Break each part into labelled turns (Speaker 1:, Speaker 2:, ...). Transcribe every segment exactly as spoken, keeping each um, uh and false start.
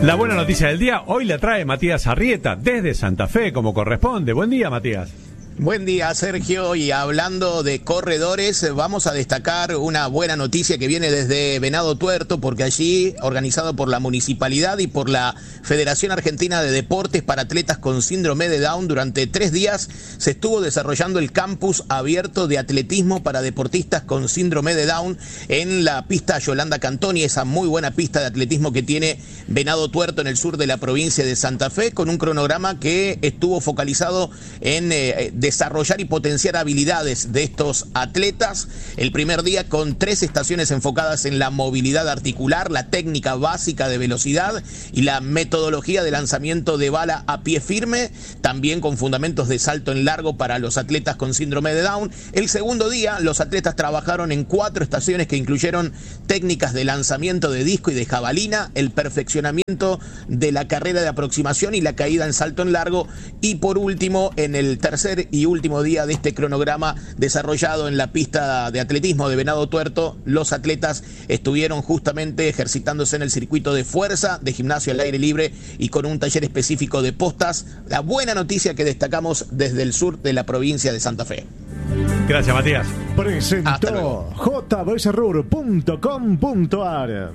Speaker 1: La buena noticia del día hoy la trae Matías Arrieta desde Santa Fe, como corresponde. Buen día, Matías.
Speaker 2: Buen día, Sergio, y hablando de corredores, vamos a destacar una buena noticia que viene desde Venado Tuerto, porque allí, organizado por la Municipalidad y por la Federación Argentina de Deportes para Atletas con Síndrome de Down, durante tres días se estuvo desarrollando el campus abierto de atletismo para deportistas con síndrome de Down en la pista Yolanda Cantoni, esa muy buena pista de atletismo que tiene Venado Tuerto en el sur de la provincia de Santa Fe, con un cronograma que estuvo focalizado en eh, desarrollar y potenciar habilidades de estos atletas. El primer día con tres estaciones enfocadas en la movilidad articular, la técnica básica de velocidad y la metodología de lanzamiento de bala a pie firme, también con fundamentos de salto en largo para los atletas con síndrome de Down. El segundo día los atletas trabajaron en cuatro estaciones que incluyeron técnicas de lanzamiento de disco y de jabalina, el perfeccionamiento de la carrera de aproximación y la caída en salto en largo, y por último, en el tercer y último día de este cronograma desarrollado en la pista de atletismo de Venado Tuerto, los atletas estuvieron justamente ejercitándose en el circuito de fuerza, de gimnasio al aire libre y con un taller específico de postas. La buena noticia que destacamos desde el sur de la provincia de Santa Fe.
Speaker 1: Gracias, Matías.
Speaker 3: Presentó j b s rur punto com punto a r.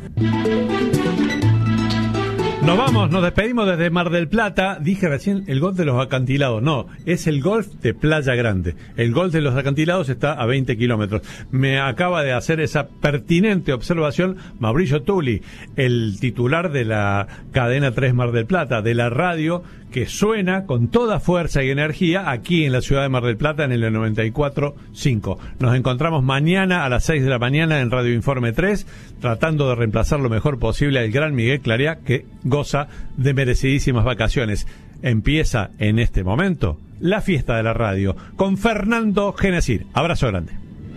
Speaker 1: Nos vamos, nos despedimos desde Mar del Plata. Dije recién el golf de los acantilados. No, es el golf de Playa Grande. El golf de los acantilados está a veinte kilómetros. Me acaba de hacer esa pertinente observación Mauricio Tulli, el titular de la cadena tres Mar del Plata, de la radio que suena con toda fuerza y energía aquí en la ciudad de Mar del Plata en el noventa y cuatro punto cinco. Nos encontramos mañana a las seis de la mañana en Radio Informe tres, tratando de reemplazar lo mejor posible al gran Miguel Clariá, que goza de merecidísimas vacaciones. Empieza en este momento la fiesta de la radio con Fernando Genesir. Abrazo grande.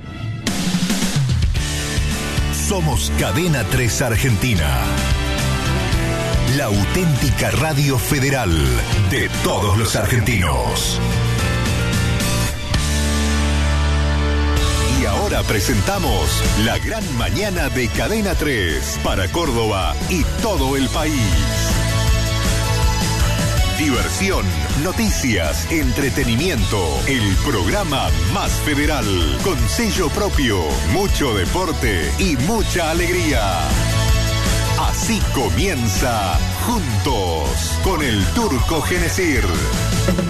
Speaker 4: Somos Cadena tres Argentina, la auténtica radio federal de todos los argentinos. Y ahora presentamos la gran mañana de Cadena tres para Córdoba y todo el país. Diversión, noticias, entretenimiento, el programa más federal, con sello propio, mucho deporte y mucha alegría. Así comienza Juntos con el Turco Genesir.